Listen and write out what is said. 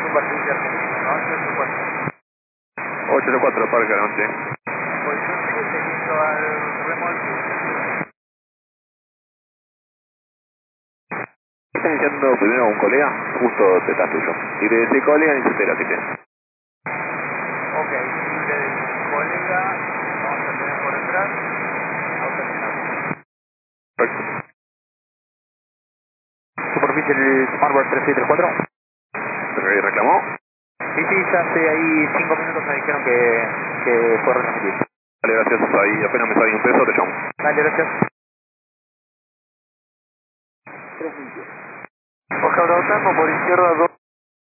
superficie argentina, ¿no? 804, Parque Alonso. Posición 7, listo al remolque. Está iniciando primero un colega, justo detrás tuyo. Y de ese colega ni se entera, así que. Ok, libre del colega, vamos a tener por detrás, autorizado. Perfecto. Superficie el Smartboard 3634. ¿Reclamó? Sí, ya estoy ahí 5 minutos, me dijeron que fue retransmitido. Vale, gracias. Ahí apenas me sale un peso, te llamo. Dale, gracias. Oscar Bravo Tango por izquierda 2.